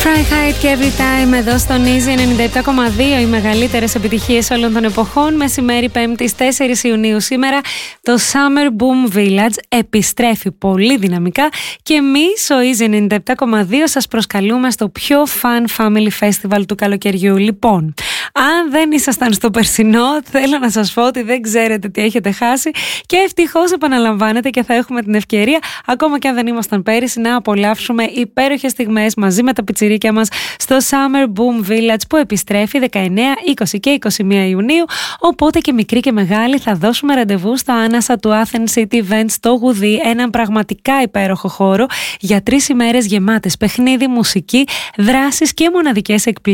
Fry Height και Every Time εδώ στον Easy 97,2, οι μεγαλύτερες επιτυχίες όλων των εποχών. Μεσημέρι 5ης 4 Ιουνίου σήμερα το Summer Boom Village επιστρέφει πολύ δυναμικά και εμείς ο Easy 97,2 σας προσκαλούμε στο πιο fun family festival του καλοκαιριού. Λοιπόν, αν δεν ήσασταν στο περσινό, θέλω να σας πω ότι δεν ξέρετε τι έχετε χάσει και ευτυχώς επαναλαμβάνετε και θα έχουμε την ευκαιρία, ακόμα και αν δεν ήμασταν πέρυσι, να απολαύσουμε υπέροχες στιγμές μαζί με τα πιτσιρίκια μας στο Summer Boom Village που επιστρέφει 19, 20 και 21 Ιουνίου. Οπότε και μικροί και μεγάλοι θα δώσουμε ραντεβού στο άνασα του Athens City Event στο Γουδί, έναν πραγματικά υπέροχο χώρο για 3 ημέρες γεμάτες παιχνίδι, μουσική, δράσεις και μοναδικές εκπλήξεις.